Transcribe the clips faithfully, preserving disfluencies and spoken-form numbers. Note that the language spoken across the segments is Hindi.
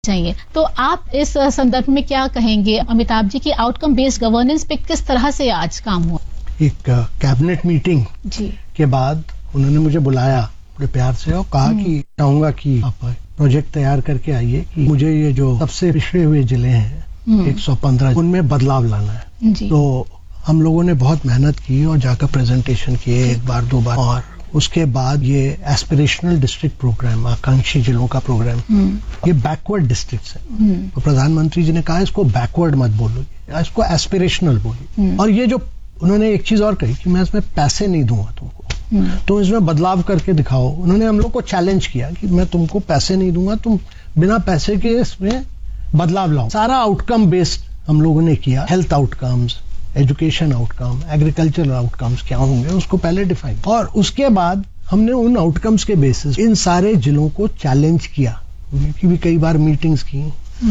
चाहिए। तो आप इस संदर्भ में क्या कहेंगे? अमिताभ जी की आउटकम बेस्ड गवर्नेंस पे किस तरह से आज काम हुआ? एक कैबिनेट मीटिंग जी के बाद उन्होंने मुझे बुलाया बड़े प्यार से और कहा कि चाहूंगा कि आप प्रोजेक्ट तैयार करके आइए कि मुझे ये जो सबसे पिछड़े हुए जिले हैं एक सौ पंद्रह उनमें बदलाव लाना है। जी। तो हम लोगों ने बहुत मेहनत की और जाकर प्रेजेंटेशन किए एक बार दो बार, और उसके बाद ये एस्पिरेशनल डिस्ट्रिक्ट प्रोग्राम, आकांक्षी जिलों का प्रोग्राम, ये बैकवर्ड डिस्ट्रिक्ट्स है। तो प्रधानमंत्री जी ने कहा इसको बैकवर्ड मत बोलो, इसको एस्पिरेशनल बोलिए। और ये जो उन्होंने एक चीज और कही कि मैं इसमें पैसे नहीं दूंगा तुमको, तो इसमें बदलाव करके दिखाओ। उन्होंने हम लोग को चैलेंज किया कि मैं तुमको पैसे नहीं दूंगा, तुम बिना पैसे के इसमें बदलाव लाओ। सारा आउटकम बेस्ड हम लोगों ने किया। Health outcomes, education outcome, agricultural outcomes क्या होंगे उसको पहले डिफाइन, और उसके बाद हमने उन आउटकम्स के बेसिस इन सारे जिलों को चैलेंज किया, की भी कई बार मीटिंग्स की।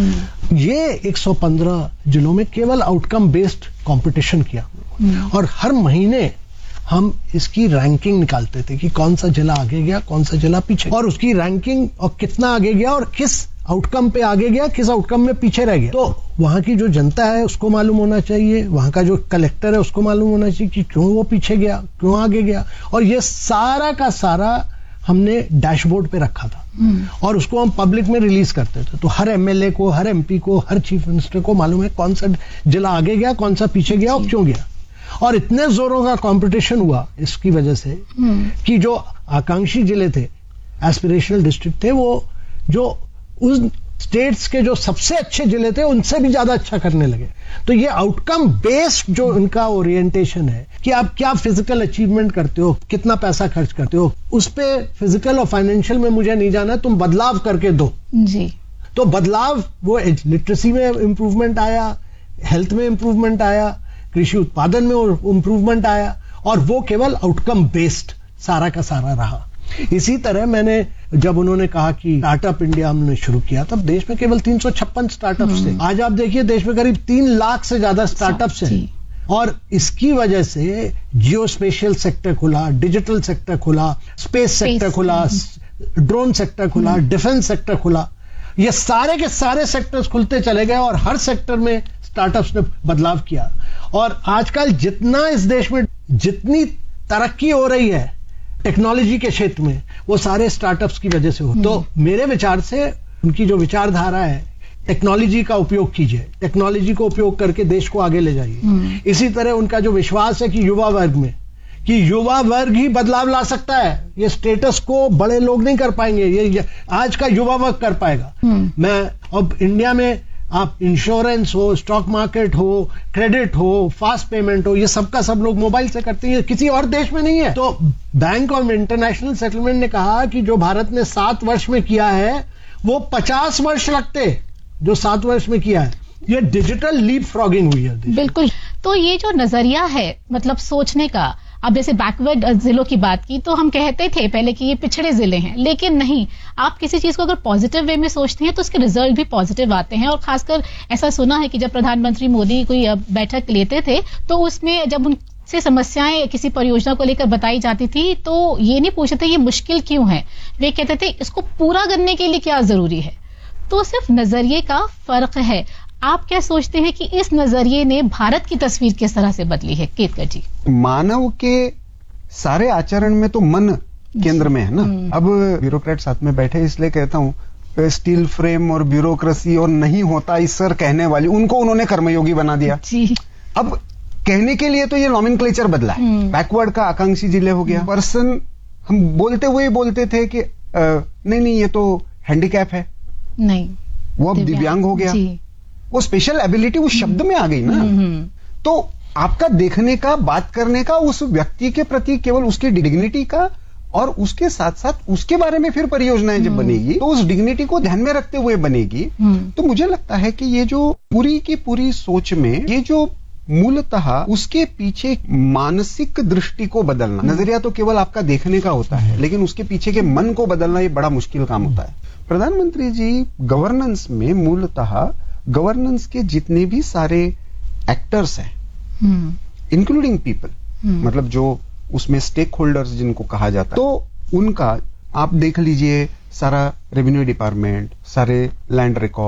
ये एक सौ पंद्रह जिलों में केवल आउटकम बेस्ड कंपटीशन किया, और हर महीने हम इसकी रैंकिंग निकालते थे कि कौन सा जिला आगे गया, कौन सा जिला पीछे, और उसकी रैंकिंग और कितना आगे गया और किस आउटकम पे आगे गया, किस आउटकम में पीछे रह गया। तो वहां की जो जनता है उसको मालूम होना चाहिए, वहां का जो कलेक्टर है उसको मालूम होना चाहिए कि क्यों वो पीछे गया, क्यों आगे गया, और ये सारा का सारा हमने डैशबोर्ड पे रखा था और उसको हम पब्लिक में रिलीज करते थे। तो हर एमएलए को, हर एमपी को, हर चीफ मिनिस्टर को मालूम है कौन सा जिला आगे गया, कौन सा पीछे गया और क्यों गया। और इतने जोरों का कंपटीशन हुआ इसकी वजह से कि जो आकांक्षी जिले थे, एस्पिरेशनल डिस्ट्रिक्ट थे, वो जो उस स्टेट्स के जो सबसे अच्छे जिले थे उनसे भी ज्यादा अच्छा करने लगे। तो ये आउटकम बेस्ड जो उनका ओरिएंटेशन है कि आप क्या फिजिकल अचीवमेंट करते हो, कितना पैसा खर्च करते हो, उस पे फिजिकल और फाइनेंशियल में मुझे नहीं जाना, तुम बदलाव करके दो। जी। तो बदलाव, वो लिटरेसी में इम्प्रूवमेंट आया, हेल्थ में इम्प्रूवमेंट आया, कृषि उत्पादन में इम्प्रूवमेंट आया, और वो केवल आउटकम बेस्ड सारा का सारा रहा। इसी तरह मैंने जब उन्होंने कहा कि स्टार्टअप इंडिया हमने शुरू किया, तब देश में केवल तीन सौ छप्पन स्टार्टअप्स थे। आज आप देखिए देश में करीब तीन लाख से ज्यादा स्टार्टअप्स हैं, और इसकी वजह से जियो स्पेशियल सेक्टर खुला, डिजिटल सेक्टर खुला, स्पेस सेक्टर खुला, ड्रोन सेक्टर खुला, डिफेंस सेक्टर खुला। ये सारे के सारे सेक्टर्स खुलते चले गए और हर सेक्टर में स्टार्टअप्स ने बदलाव किया। और आजकल जितना इस देश में जितनी तरक्की हो रही है टेक्नोलॉजी के क्षेत्र में, वो सारे स्टार्टअप्स की वजह से हो। तो मेरे विचार से उनकी जो विचारधारा है, टेक्नोलॉजी का उपयोग कीजिए, टेक्नोलॉजी को उपयोग करके देश को आगे ले जाइए। इसी तरह उनका जो विश्वास है कि युवा वर्ग में, कि युवा वर्ग ही बदलाव ला सकता है, ये स्टेटस को बड़े लोग नहीं कर पाएंगे, ये, ये आज का युवा वर्ग कर पाएगा। मैं अब इंडिया में आप इंश्योरेंस हो, स्टॉक मार्केट हो, क्रेडिट हो, फास्ट पेमेंट हो, ये सबका सब लोग मोबाइल से करते हैं, किसी और देश में नहीं है। तो बैंक ऑफ इंटरनेशनल सेटलमेंट ने कहा कि जो भारत ने सात वर्ष में किया है वो पचास वर्ष लगते, जो सात वर्ष में किया है। ये डिजिटल लीप फ्रॉगिंग हुई है। बिल्कुल। तो ये जो नजरिया है, मतलब सोचने का, अब जैसे बैकवर्ड जिलों की बात की तो हम कहते थे पहले कि ये पिछड़े जिले हैं, लेकिन नहीं, आप किसी चीज को अगर पॉजिटिव वे में सोचते हैं तो उसके रिजल्ट भी पॉजिटिव आते हैं। और खासकर ऐसा सुना है कि जब प्रधानमंत्री मोदी कोई बैठक लेते थे तो उसमें जब उनसे समस्याएं किसी परियोजना को लेकर बताई जाती थी तो ये नहीं पूछते थे ये मुश्किल क्यों है, वे कहते थे इसको पूरा करने के लिए क्या जरूरी है। तो सिर्फ नजरिए का फर्क है। आप क्या सोचते हैं कि इस नजरिए ने भारत की तस्वीर किस तरह से बदली है? केतकर जी। मानव के सारे आचरण में तो मन केंद्र में है ना। अब ब्यूरोक्रेट साथ में बैठे, इसलिए कहता हूं स्टील फ्रेम और ब्यूरोक्रेसी और नहीं होता इस सर कहने वाली, उनको उन्होंने कर्मयोगी बना दिया जी। अब कहने के लिए तो ये नॉमेनक्लेचर बदला है। बैकवर्ड का आकांक्षी जिले हो गया। पर्सन हम बोलते हुए बोलते थे कि आ, नहीं नहीं ये तो हैंडीकैप है, नहीं वो अब दिव्यांग हो गया। वो स्पेशल एबिलिटी उस शब्द में आ गई ना। तो आपका देखने का, बात करने का, उस व्यक्ति के प्रति केवल उसकी डिग्निटी का, और उसके साथ साथ उसके बारे में फिर परियोजनाएं जब बनेगी तो उस डिग्निटी को ध्यान में रखते हुए बनेगी। तो मुझे लगता है कि ये जो पूरी की पूरी सोच में, ये जो मूलतः उसके पीछे मानसिक दृष्टि को बदलना, नजरिया तो केवल आपका देखने का होता है, लेकिन उसके पीछे के मन को बदलना ये बड़ा मुश्किल काम होता है। प्रधानमंत्री जी गवर्नेंस में मूलतः गवर्नेंस के जितने भी सारे एक्टर्स हैं, इंक्लूडिंग पीपल, मतलब जो उसमें स्टेक होल्डर्स जिनको कहा जाता है, तो उनका आप देख लीजिए सारा रेवेन्यू डिपार्टमेंट, सारे लैंड रिकॉर्ड,